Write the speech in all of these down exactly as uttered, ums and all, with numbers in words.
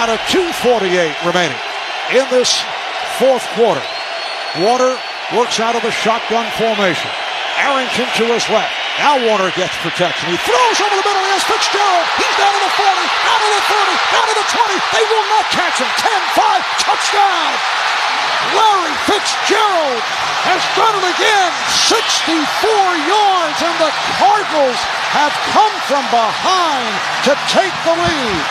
out of two forty-eight remaining in this fourth quarter. Warner works out of a shotgun formation. Arrington to his left. Now Warner gets protection. He throws over the middle. Here's Fitzgerald. He's down to the forty, down to the thirty, down to the twenty. They will not catch him. ten five, touchdown. Larry Fitzgerald has done it again. sixty-four yards, and the Cardinals have come from behind to take the lead.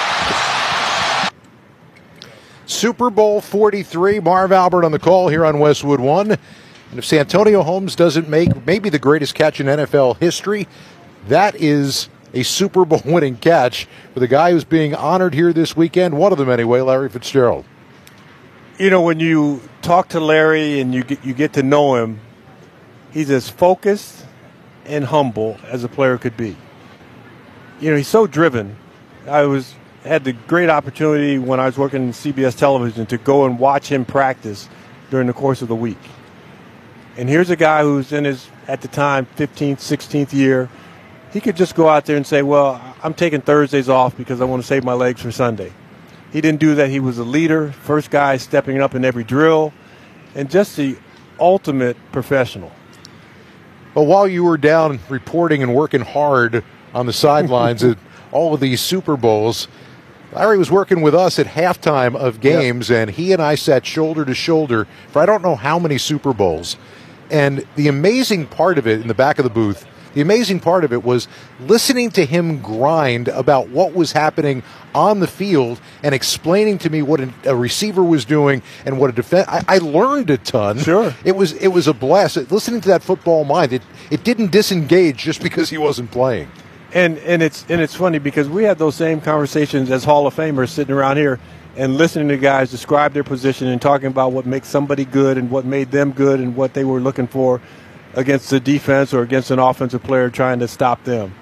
Super Bowl forty-three, Marv Albert on the call here on Westwood One. And if Santonio Holmes doesn't make maybe the greatest catch in N F L history, that is a Super Bowl winning catch for the guy who's being honored here this weekend. One of them anyway, Larry Fitzgerald. You know, when you talk to Larry and you get, you get to know him, he's as focused and humble as a player could be. You know, he's so driven. I was had the great opportunity when I was working in C B S television to go and watch him practice during the course of the week. And here's a guy who's in his, at the time, fifteenth, sixteenth year. He could just go out there and say, well, I'm taking Thursdays off because I want to save my legs for Sunday. He didn't do that. He was a leader, first guy stepping up in every drill, and just the ultimate professional. Well, while you were down reporting and working hard on the sidelines at all of these Super Bowls, Larry was working with us at halftime of games, yep. and he and I sat shoulder to shoulder for I don't know how many Super Bowls. And the amazing part of it in the back of the booth, the amazing part of it was listening to him grind about what was happening on the field and explaining to me what a receiver was doing and what a defense. I, I learned a ton. Sure, it was it was a blast. Listening to that football mind, it it didn't disengage just because he wasn't playing. And and it's and it's funny because we had those same conversations as Hall of Famers sitting around here and listening to guys describe their position and talking about what makes somebody good and what made them good and what they were looking for against the defense or against an offensive player trying to stop them.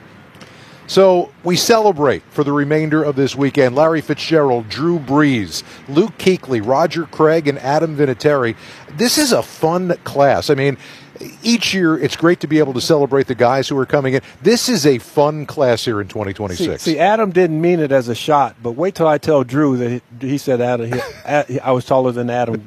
So we celebrate for the remainder of this weekend. Larry Fitzgerald, Drew Brees, Luke Kuechly, Roger Craig, and Adam Vinatieri. This is a fun class. I mean, each year it's great to be able to celebrate the guys who are coming in. This is a fun class here in twenty twenty-six. See, see Adam didn't mean it as a shot, but wait till I tell Drew that he, he said Adam. He, I was taller than Adam.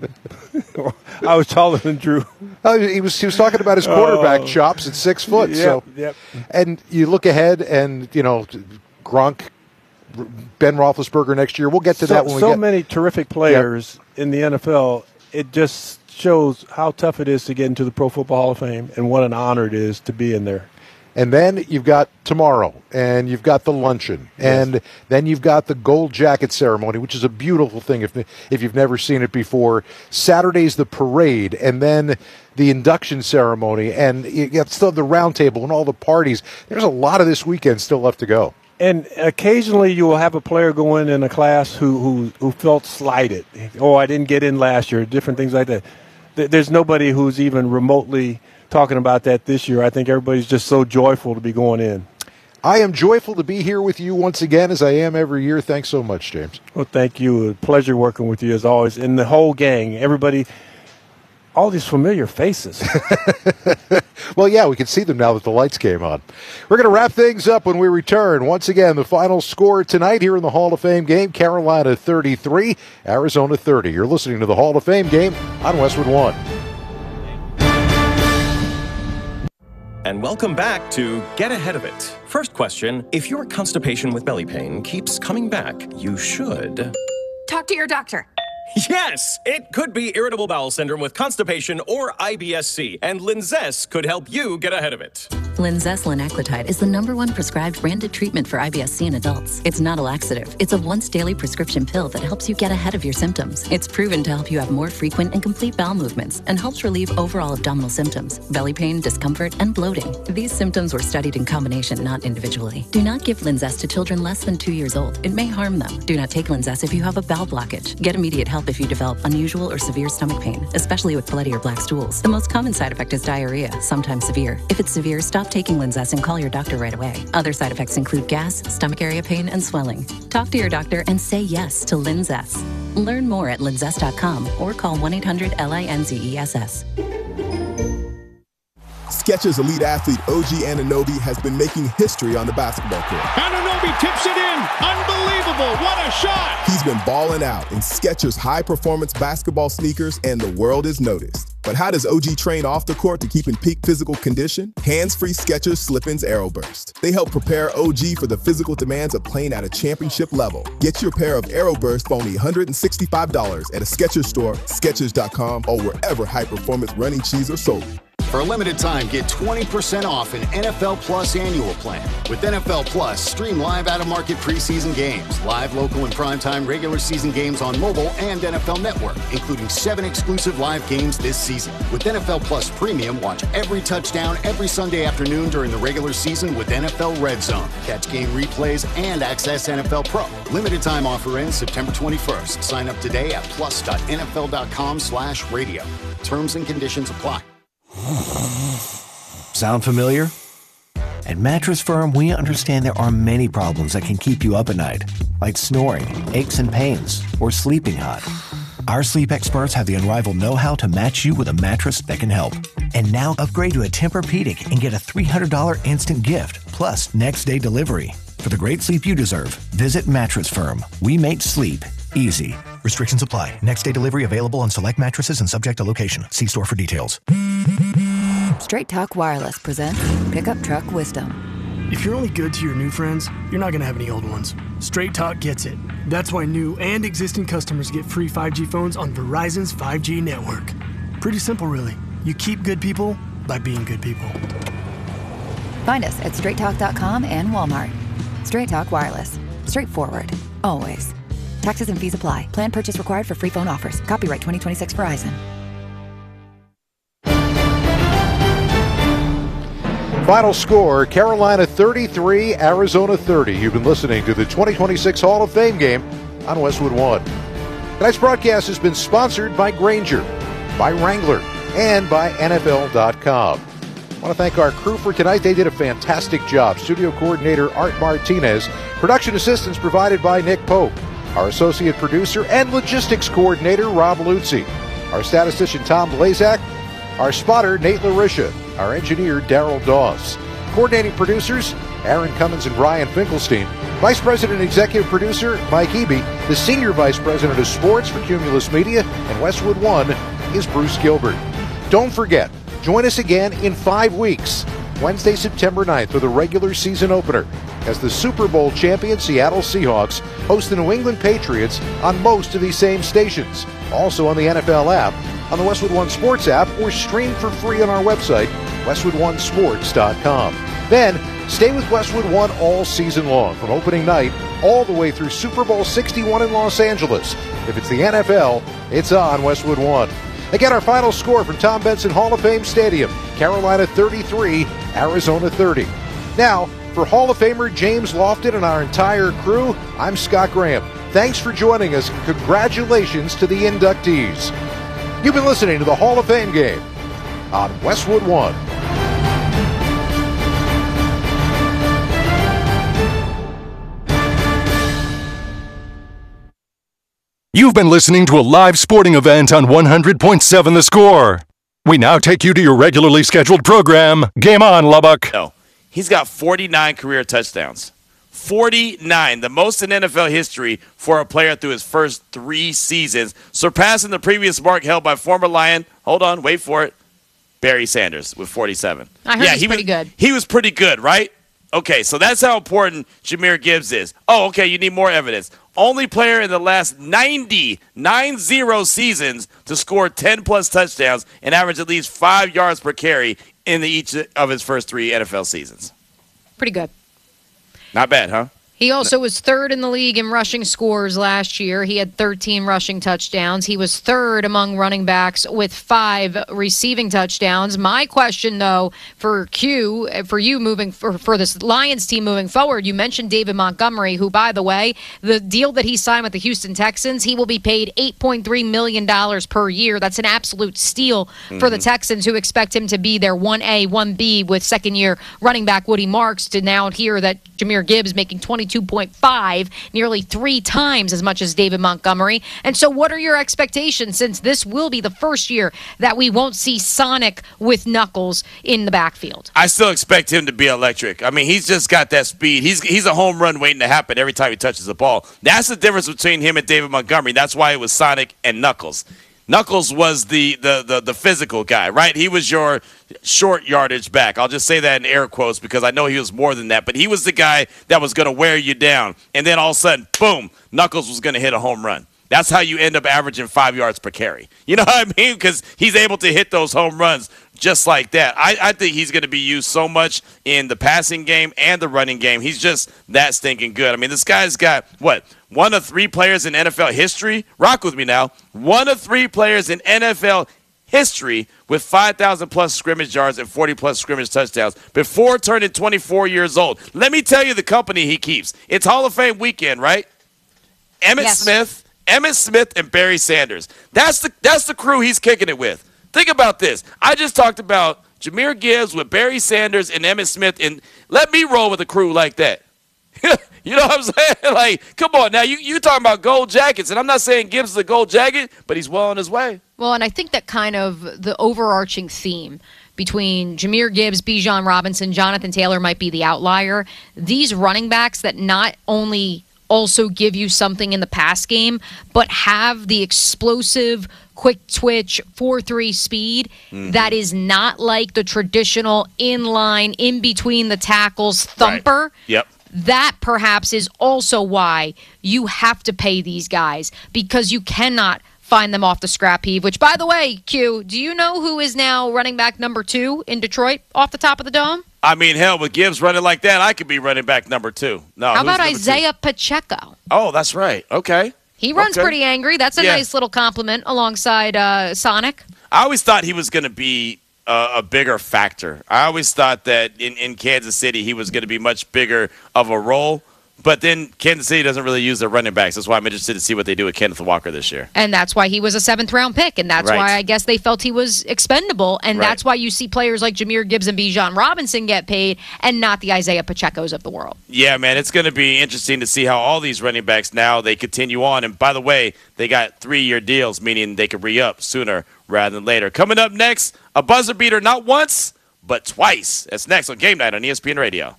I was taller than Drew. Oh, he was he was talking about his quarterback uh, chops at six foot. Yep, so, yep. And you look ahead, and you know, Gronk, Ben Roethlisberger next year. We'll get to so, that when we so get. So many terrific players yep. in the N F L. It just shows how tough it is to get into the Pro Football Hall of Fame and what an honor it is to be in there. And then you've got tomorrow, and you've got the luncheon, yes. and then you've got the gold jacket ceremony, which is a beautiful thing if if you've never seen it before. Saturday's the parade, and then the induction ceremony, and you got still the round table and all the parties. There's a lot of this weekend still left to go. And occasionally you will have a player go in in a class who, who, who felt slighted. Oh, I didn't get in last year, different things like that. There's nobody who's even remotely talking about that this year. I think everybody's just so joyful to be going in. I am joyful to be here with you once again, as I am every year. Thanks so much, James. Well, thank you. A pleasure working with you as always. And the whole gang, everybody, all these familiar faces. Well, yeah, we can see them now that the lights came on. We're going to wrap things up when we return. Once again, the final score tonight here in the Hall of Fame game, Carolina thirty-three, Arizona thirty. You're listening to the Hall of Fame game on Westwood One. And welcome back to Get Ahead of It. First question, if your constipation with belly pain keeps coming back, you should... talk to your doctor. Yes, it could be irritable bowel syndrome with constipation or I B S C, and Linzess could help you get ahead of it. Linzess linaclotide is the number one prescribed branded treatment for I B S C in adults. It's not a laxative. It's a once-daily prescription pill that helps you get ahead of your symptoms. It's proven to help you have more frequent and complete bowel movements and helps relieve overall abdominal symptoms, belly pain, discomfort, and bloating. These symptoms were studied in combination, not individually. Do not give Linzess to children less than two years old. It may harm them. Do not take Linzess if you have a bowel blockage. Get immediate help if you develop unusual or severe stomach pain, especially with bloody or black stools. The most common side effect is diarrhea, sometimes severe. If it's severe, stop taking Linzess and call your doctor right away. Other side effects include gas, stomach area pain, and swelling. Talk to your doctor and say yes to Linzess. Learn more at linzess dot com or call one eight hundred L I N Z E S S. Skechers elite athlete O G Anunoby has been making history on the basketball court. Anunoby tips it in. Unbelievable. What a shot. He's He's been balling out in Skechers high-performance basketball sneakers, and the world is noticed. But how does O G train off the court to keep in peak physical condition? Hands-free Skechers Slip-ins Aeroburst. They help prepare O G for the physical demands of playing at a championship level. Get your pair of Aeroburst for only one hundred sixty-five dollars at a Skechers store, Skechers dot com, or wherever high-performance running shoes are sold. For a limited time, get twenty percent off an N F L Plus annual plan. With N F L Plus, stream live out-of-market preseason games, live local and primetime regular season games on mobile and N F L Network, including seven exclusive live games this season. With N F L Plus Premium, watch every touchdown every Sunday afternoon during the regular season with N F L Red Zone. Catch game replays and access N F L Pro. Limited time offer ends September twenty-first. Sign up today at plus dot N F L dot com slash radio. Terms and conditions apply. Sound familiar? At Mattress Firm, we understand there are many problems that can keep you up at night, like snoring, aches and pains, or sleeping hot. Our sleep experts have the unrivaled know-how to match you with a mattress that can help. And now upgrade to a Tempur-Pedic and get a three hundred dollars instant gift, plus next-day delivery. For the great sleep you deserve, visit Mattress Firm. We make sleep easy. Restrictions apply. Next-day delivery available on select mattresses and subject to location. See store for details. Straight Talk Wireless presents Pickup Truck Wisdom. If you're only good to your new friends, you're not going to have any old ones. Straight Talk gets it. That's why new and existing customers get free five G phones on Verizon's five G network. Pretty simple, really. You keep good people by being good people. Find us at straight talk dot com and Walmart. Straight Talk Wireless. Straightforward. Always. Taxes and fees apply. Plan purchase required for free phone offers. Copyright twenty twenty-six Verizon. Final score, Carolina thirty-three, Arizona thirty. You've been listening to the twenty twenty-six Hall of Fame game on Westwood One. Tonight's broadcast has been sponsored by Grainger, by Wrangler, and by N F L dot com. I want to thank our crew for tonight. They did a fantastic job. Studio coordinator Art Martinez. Production assistance provided by Nick Pope. Our associate producer and logistics coordinator Rob Luzzi. Our statistician Tom Blazak. Our spotter Nate Larisha. Our engineer Daryl Doss. Coordinating producers Aaron Cummins and Brian Finkelstein. Vice President and Executive Producer Mike Eby. The Senior Vice President of Sports for Cumulus Media and Westwood One is Bruce Gilbert. Don't forget, join us again in five weeks, Wednesday, September ninth, for the regular season opener, as the Super Bowl champion Seattle Seahawks host the New England Patriots on most of these same stations. Also on the N F L app, on the Westwood One Sports app, or stream for free on our website, westwood one sports dot com. Then, stay with Westwood One all season long, from opening night all the way through Super Bowl sixty-one in Los Angeles. If it's the N F L, it's on Westwood One. Again, our final score from Tom Benson Hall of Fame Stadium, Carolina thirty-three, Arizona thirty. Now, for Hall of Famer James Lofton and our entire crew, I'm Scott Graham. Thanks for joining us, and congratulations to the inductees. You've been listening to the Hall of Fame game on Westwood One. You've been listening to a live sporting event on one hundred point seven The Score. We now take you to your regularly scheduled program. Game on, Lubbock. No, he's got forty-nine career touchdowns. forty-nine, the most in N F L history for a player through his first three seasons, surpassing the previous mark held by former Lion, hold on, wait for it, Barry Sanders with forty-seven. I heard yeah, he's he pretty was, good. He was pretty good, right? Okay, so that's how important Jahmyr Gibbs is. Oh, okay, you need more evidence. Only player in the last ninety, nine zero seasons to score ten-plus touchdowns and average at least five yards per carry in the, each of his first three N F L seasons. Pretty good. Not bad, huh? He also was third in the league in rushing scores last year. He had thirteen rushing touchdowns. He was third among running backs with five receiving touchdowns. My question, though, for Q, for you moving for, for this Lions team moving forward, you mentioned David Montgomery, who, by the way, the deal that he signed with the Houston Texans, he will be paid eight point three million dollars per year. That's an absolute steal mm-hmm. for the Texans, who expect him to be their one A, one B with second-year running back Woody Marks, to now hear that Jahmyr Gibbs making twenty-two twenty-two point five, nearly three times as much as David Montgomery. And so what are your expectations, since this will be the first year that we won't see Sonic with Knuckles in the backfield? I still expect him to be electric. I mean, he's just got that speed. He's he's a home run waiting to happen every time he touches the ball. That's the difference between him and David Montgomery. That's why it was Sonic and Knuckles. Knuckles was the, the, the, the physical guy, right? He was your short yardage back. I'll just say that in air quotes because I know he was more than that. But he was the guy that was going to wear you down. And then all of a sudden, boom, Knuckles was going to hit a home run. That's how you end up averaging five yards per carry. You know what I mean? Because he's able to hit those home runs just like that. I, I think he's going to be used so much in the passing game and the running game. He's just that stinking good. I mean, this guy's got, what, one of three players in N F L history? Rock with me now. One of three players in N F L history with five thousand plus scrimmage yards and forty plus scrimmage touchdowns before turning twenty-four years old. Let me tell you the company he keeps. It's Hall of Fame weekend, right? Emmitt Yes. Smith, Emmitt Smith, and Barry Sanders. That's the that's the crew he's kicking it with. Think about this. I just talked about Jahmyr Gibbs with Barry Sanders and Emmitt Smith, and let me roll with a crew like that. You know what I'm saying? Like, come on now. You you talking about gold jackets, and I'm not saying Gibbs is a gold jacket, but he's well on his way. Well, and I think that kind of the overarching theme between Jahmyr Gibbs, Bijan Robinson, Jonathan Taylor might be the outlier. These running backs that not only also give you something in the pass game, but have the explosive, quick twitch, four three speed Mm-hmm. that is not like the traditional inline, in between the tackles thumper. Right. Yep. That perhaps is also why you have to pay these guys, because you cannot find them off the scrap heap, which, by the way, Q, do you know who is now running back number two in Detroit off the top of the dome? I mean, hell, with Gibbs running like that, I could be running back number two. No, How who's about number two? Isaiah Pacheco? Oh, that's right. Okay. He runs Okay. pretty angry. That's a Yeah. nice little compliment alongside uh, Sonic. I always thought he was going to be a, a bigger factor. I always thought that in, in Kansas City he was going to be much bigger of a role. But then Kansas City doesn't really use their running backs. That's why I'm interested to see what they do with Kenneth Walker this year. And that's why he was a seventh round pick. And that's Right. why I guess they felt he was expendable. And Right. that's why you see players like Jahmyr Gibbs and Bijan Robinson get paid and not the Isaiah Pachecos of the world. Yeah, man, it's going to be interesting to see how all these running backs now, they continue on. And by the way, they got three-year deals, meaning they could re-up sooner rather than later. Coming up next, a buzzer beater not once, but twice. That's next on Game Night on E S P N Radio.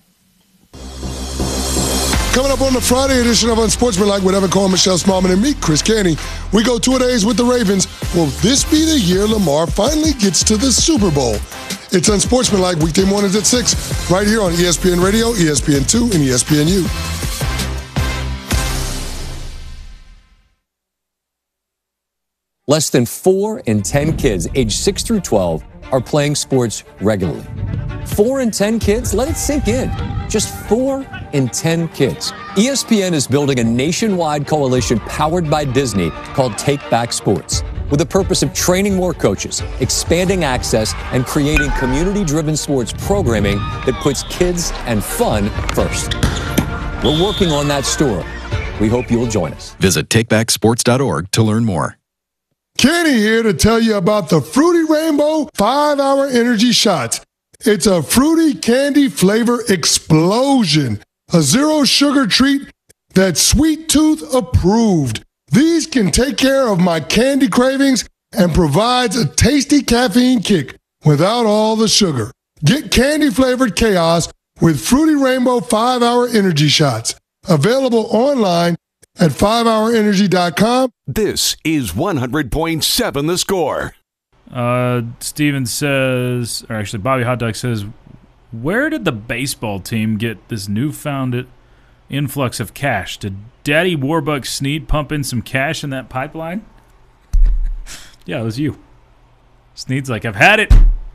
Coming up on the Friday edition of Unsportsmanlike with Evan Cohen, Michelle Smallman, and me, Chris Canty, we go two-a-days with the Ravens. Will this be the year Lamar finally gets to the Super Bowl? It's Unsportsmanlike weekday mornings at six, right here on E S P N Radio, E S P N two, and E S P N U. Less than four in ten kids aged six through twelve are playing sports regularly. Four in ten kids? Let it sink in. Just four in ten kids. E S P N is building a nationwide coalition powered by Disney called Take Back Sports, with the purpose of training more coaches, expanding access, and creating community-driven sports programming that puts kids and fun first. We're working on that story. We hope you'll join us. Visit take back sports dot org to learn more. Kenny here to tell you about the Fruity Rainbow five-hour energy shots. It's a fruity candy flavor explosion. A zero-sugar treat that's Sweet Tooth approved. These can take care of my candy cravings and provides a tasty caffeine kick without all the sugar. Get candy-flavored chaos with Fruity Rainbow five-hour energy shots. Available online at five hour energy dot com. This is one hundred point seven The Score. Uh, Steven says, or actually Bobby Hot Dog says, where did the baseball team get this newfound influx of cash? Did Daddy Warbucks Snead pump in some cash in that pipeline? Yeah, it was you. Snead's like, I've had it.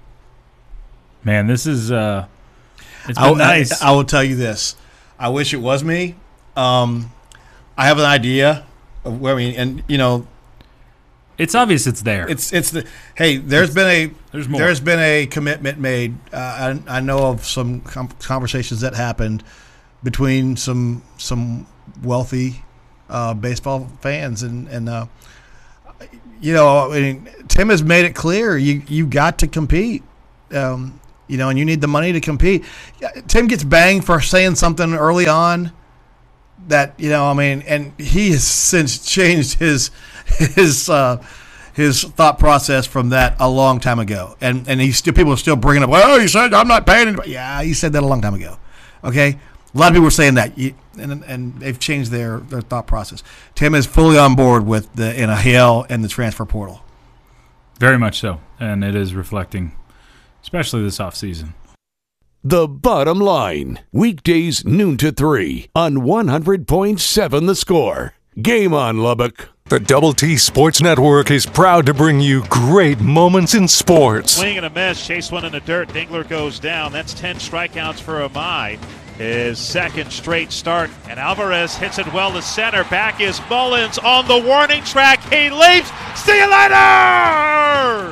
Man, this is, uh, it's been I, nice. I, I will tell you this. I wish it was me. Um, I have an idea of where, I mean, and, you know, it's obvious it's there. It's it's the hey. There's been a there's more. There's been a commitment made. Uh, I I know of some com- conversations that happened between some some wealthy uh, baseball fans and and uh, you know, I mean, Tim has made it clear you you got to compete. Um, you know, and you need the money to compete. Tim gets banged for saying something early on that, you know, I mean, and he has since changed his his uh, his thought process from that a long time ago. And and he still people are still bringing up, well, he said I'm not paying anybody. Yeah, he said that a long time ago. Okay, a lot of people were saying that, and and they've changed their, their thought process. Tim is fully on board with the N I L and the transfer portal. Very much so, and it is reflecting, especially this offseason. The Bottom Line, weekdays noon to three on one hundred point seven The Score. Game on, Lubbock. The Double T Sports Network is proud to bring you great moments in sports. Swing and a miss. Chase one in the dirt. Dingler goes down. That's ten strikeouts for Amai. His second straight start. And Alvarez hits it well to center. Back is Mullins on the warning track. He leaps. See you later!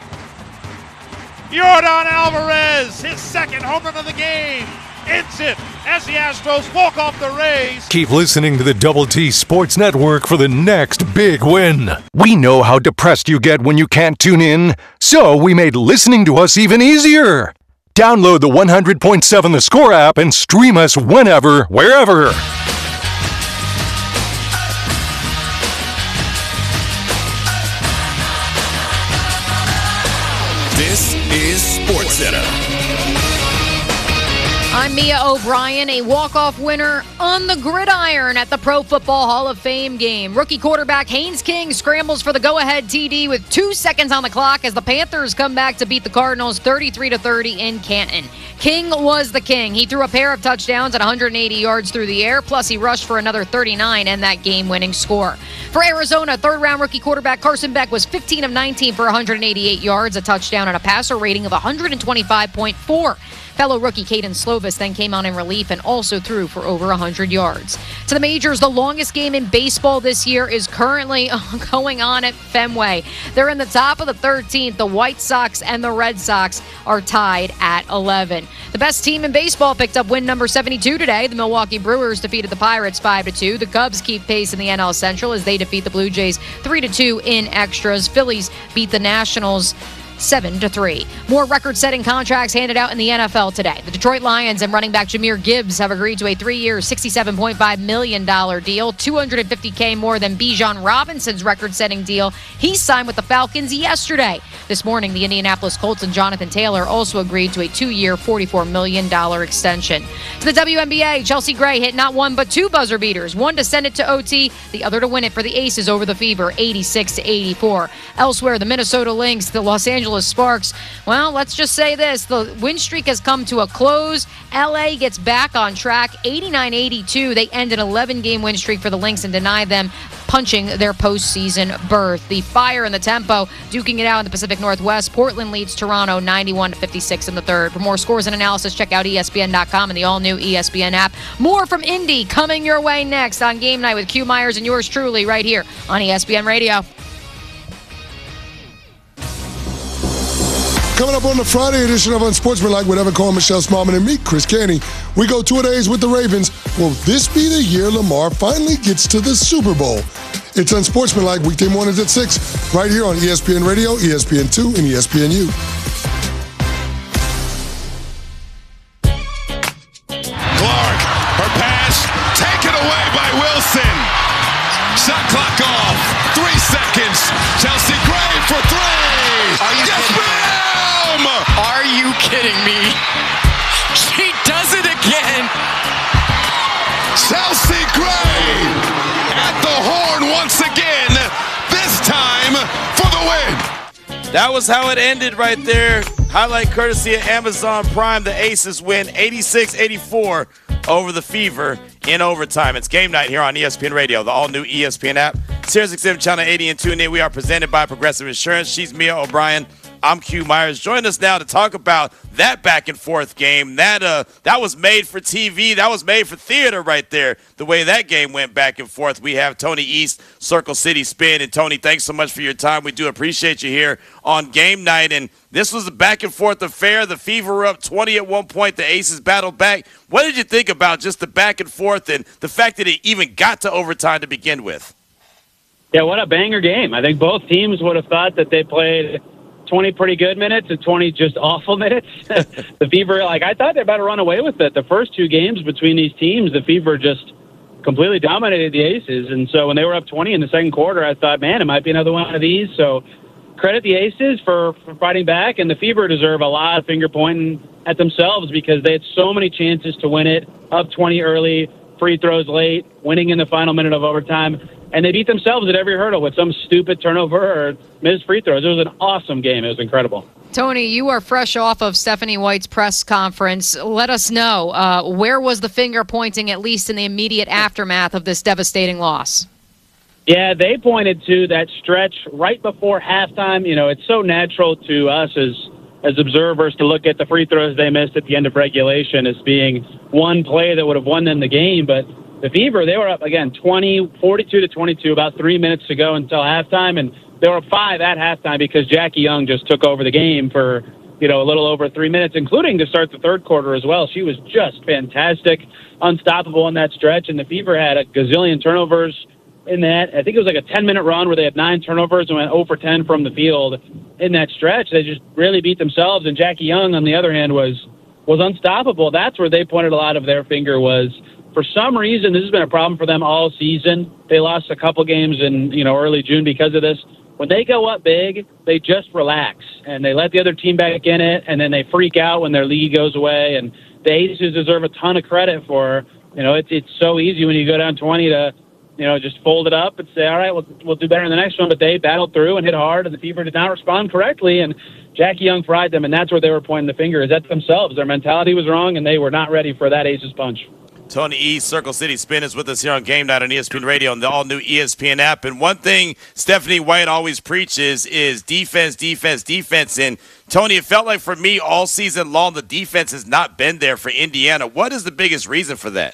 Yordan Alvarez, his second home run of the game. Ends it as the Astros walk off the Rays. Keep listening to the Double T Sports Network for the next big win. We know how depressed you get when you can't tune in, so we made listening to us even easier. Download the one hundred point seven The Score app and stream us whenever, wherever. This is SportsCenter. I'm Mia O'Brien, a walk-off winner on the gridiron at the Pro Football Hall of Fame game. Rookie quarterback Haynes King scrambles for the go-ahead T D with two seconds on the clock as the Panthers come back to beat the Cardinals thirty-three to thirty in Canton. King was the king. He threw a pair of touchdowns at one hundred eighty yards through the air, plus he rushed for another thirty-nine and that game-winning score. For Arizona, third-round rookie quarterback Carson Beck was fifteen of nineteen for one hundred eighty-eight yards, a touchdown, and a passer rating of one hundred twenty-five point four. Fellow rookie Caden Slovis then came on in relief and also threw for over one hundred yards. To the majors, the longest game in baseball this year is currently going on at Fenway. They're in the top of the thirteenth. The White Sox and the Red Sox are tied at eleven. The best team in baseball picked up win number seventy-two today. The Milwaukee Brewers defeated the Pirates five to two. The Cubs keep pace in the N L Central as they defeat the Blue Jays three to two in extras. Phillies beat the Nationals seven to three. More record-setting contracts handed out in the N F L today. The Detroit Lions and running back Jahmyr Gibbs have agreed to a three-year, sixty-seven point five million dollars deal, two hundred fifty thousand dollars more than Bijan Robinson's record-setting deal. He signed with the Falcons yesterday. This morning, the Indianapolis Colts and Jonathan Taylor also agreed to a two-year, forty-four million dollars extension. To the W N B A, Chelsea Gray hit not one but two buzzer beaters, one to send it to O T, the other to win it for the Aces over the Fever, eighty-six to eighty-four. Elsewhere, the Minnesota Lynx, the Los Angeles Sparks. Well, let's just say this. The win streak has come to a close. L A gets back on track, eighty-nine eighty-two. They end an eleven-game win streak for the Lynx and deny them punching their postseason berth. The Fire and the Tempo duking it out in the Pacific Northwest. Portland leads Toronto ninety-one to fifty-six in the third. For more scores and analysis, check out E S P N dot com and the all-new E S P N app. More from Indy coming your way next on Game Night with Q Myers and yours truly right here on E S P N Radio. Coming up on the Friday edition of Unsportsmanlike with Evan Cohen, Michelle Smallman, and me, Chris Canty, we go two-a-days with the Ravens. Will this be the year Lamar finally gets to the Super Bowl? It's Unsportsmanlike weekday mornings at six, right here on E S P N Radio, E S P N two, and E S P N U. Clark, her pass, taken away by Wilson. Shot clock off, three seconds. Chelsea Gray for three. Are you yes, kidding? ma'am! Are you kidding me? She does it again. Chelsea Gray at the horn once again, this time for the win. That was how it ended right there. Highlight courtesy of Amazon Prime. The Aces win eighty-six eighty-four over the Fever in overtime. It's Game Night here on E S P N Radio, the all-new E S P N app. Sirius X M Channel eighty and tune in. We are presented by Progressive Insurance. She's Mia O'Brien. I'm Q Myers. Join us now to talk about that back and forth game. That uh, that was made for T V. That was made for theater right there. The way that game went back and forth. We have Tony East, Circle City Spin. And Tony, thanks so much for your time. We do appreciate you here on Game Night. And this was a back and forth affair. The Fever were up twenty at one point. The Aces battled back. What did you think about just the back and forth and the fact that it even got to overtime to begin with? Yeah, what a banger game. I think both teams would have thought that they played twenty pretty good minutes and twenty just awful minutes. The Fever, like, I thought they better run away with it. The first two games between these teams, the Fever just completely dominated the Aces. And so when they were up twenty in the second quarter, I thought, man, it might be another one of these. So credit the Aces for, for fighting back, and the Fever deserve a lot of finger pointing at themselves because they had so many chances to win it, up twenty early, free throws late, winning in the final minute of overtime, and they beat themselves at every hurdle with some stupid turnover or missed free throws. It was an awesome game. It was incredible. Tony, you are fresh off of Stephanie White's press conference. Let us know, uh, where was the finger pointing, at least in the immediate aftermath of this devastating loss? Yeah, they pointed to that stretch right before halftime. You know, it's so natural to us as as observers to look at the free throws they missed at the end of regulation as being one play that would have won them the game. But the Fever, they were up, again, twenty, forty-two to twenty-two, about three minutes to go until halftime, and they were up five at halftime because Jackie Young just took over the game for, you know, a little over three minutes, including to start the third quarter as well. She was just fantastic, unstoppable in that stretch, and the Fever had a gazillion turnovers in that. I think it was like a ten-minute run where they had nine turnovers and went zero for ten from the field in that stretch. They just really beat themselves, and Jackie Young, on the other hand, was was unstoppable. That's where they pointed a lot of their finger was, for some reason, this has been a problem for them all season. They lost a couple games in, you know, early June because of this. When they go up big, they just relax, and they let the other team back in it, and then they freak out when their lead goes away. And the Aces deserve a ton of credit for, you know, it's it's so easy when you go down twenty to, you know, just fold it up and say, all right, we'll, we'll do better in the next one. But they battled through and hit hard, and the Fever did not respond correctly, and Jackie Young fried them, and that's where they were pointing the finger, is at themselves. Their mentality was wrong, and they were not ready for that Aces punch. Tony E, Circle City Spin, is with us here on Game Night on E S P N Radio and the all-new E S P N app. And one thing Stephanie White always preaches is defense, defense, defense. And, Tony, it felt like for me all season long the defense has not been there for Indiana. What is the biggest reason for that?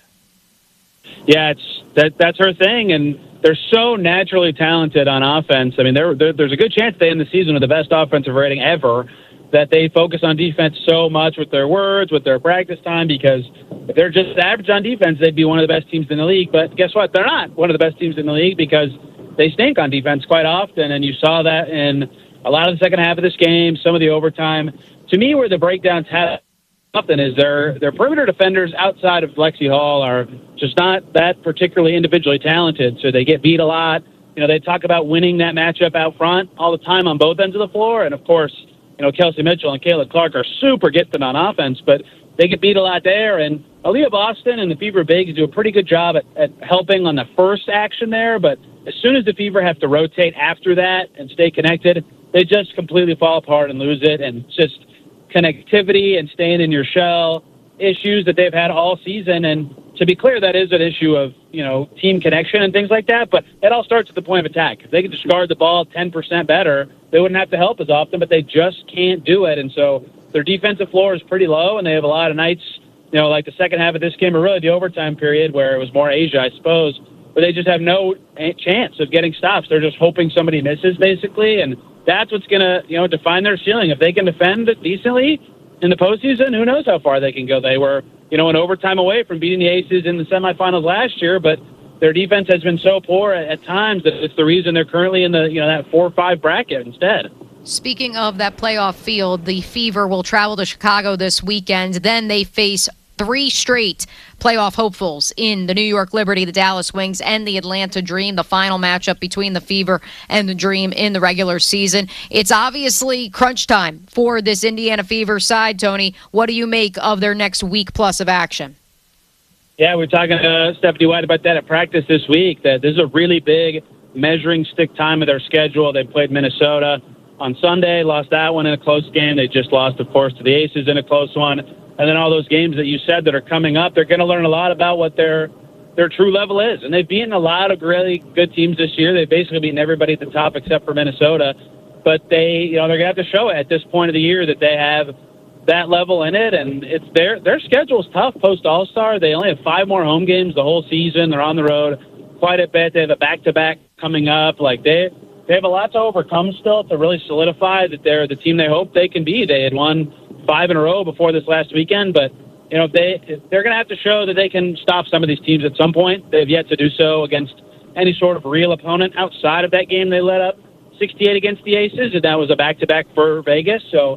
Yeah, it's that that's her thing, and they're so naturally talented on offense. I mean, they're, they're, there's a good chance they end the season with the best offensive rating ever, that they focus on defense so much with their words, with their practice time, because if they're just average on defense, they'd be one of the best teams in the league. But guess what? They're not one of the best teams in the league because they stink on defense quite often, and you saw that in a lot of the second half of this game, some of the overtime. To me, where the breakdowns have something is their their perimeter defenders outside of Lexi Hall are just not that particularly individually talented, so they get beat a lot. You know, they talk about winning that matchup out front all the time on both ends of the floor, and of course, you know, Kelsey Mitchell and Kayla Clark are super gifted on offense, but they get beat a lot there. And Aaliyah Boston and the Fever Bigs do a pretty good job at, at helping on the first action there, but as soon as the Fever have to rotate after that and stay connected, they just completely fall apart and lose it. And just connectivity and staying in your shell issues that they've had all season. And to be clear, that is an issue of, you know, team connection and things like that, but it all starts at the point of attack. If they could just guard the ball ten percent better, they wouldn't have to help as often, but they just can't do it. And so their defensive floor is pretty low, and they have a lot of nights, you know, like the second half of this game, or really the overtime period where it was more Asia, I suppose, but they just have no chance of getting stops. They're just hoping somebody misses, basically, and that's what's going to, you know, define their ceiling. If they can defend decently in the postseason, who knows how far they can go. They were, you know, an overtime away from beating the Aces in the semifinals last year, but their defense has been so poor at, at times that it's the reason they're currently in the, you know, that four or five bracket instead. Speaking of that playoff field, the Fever will travel to Chicago this weekend. Then they face three straight playoff hopefuls in the New York Liberty, the Dallas Wings, and the Atlanta Dream, the final matchup between the Fever and the Dream in the regular season. It's obviously crunch time for this Indiana Fever side. Tony, what do you make of their next week plus of action? Yeah, we we're talking to Stephanie White about that at practice this week, that this is a really big measuring stick time of their schedule. They played Minnesota on Sunday, lost that one in a close game. They just lost, of course, to the Aces in a close one. And then all those games that you said that are coming up, they're going to learn a lot about what their their true level is. And they've beaten a lot of really good teams this year. They've basically beaten everybody at the top except for Minnesota. But they, you know, they're going to have to show it at this point of the year that they have that level in it. And it's their their schedule is tough post All-Star. They only have five more home games the whole season. They're on the road quite a bit. They have a back-to-back coming up. Like they they have a lot to overcome still to really solidify that they're the team they hope they can be. They had won five in a row before this last weekend, but you know, if they if they're going to have to show that they can stop some of these teams at some point. They've yet to do so against any sort of real opponent outside of that game they let up sixty-eight against the Aces, and that was a back-to-back for Vegas. So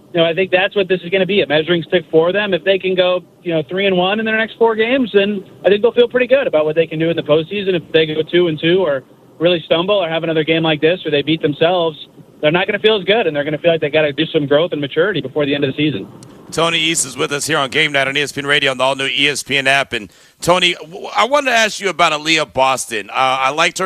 you know, I think that's what this is going to be, a measuring stick for them. If they can go, you know, three and one in their next four games, then I think they'll feel pretty good about what they can do in the postseason. If they go two and two or really stumble or have another game like this or they beat themselves, they're not going to feel as good, and they're going to feel like they got to do some growth and maturity before the end of the season. Tony East is with us here on Game Night on E S P N Radio on the all-new E S P N app. And, Tony, I wanted to ask you about Aaliyah Boston. Uh, I liked her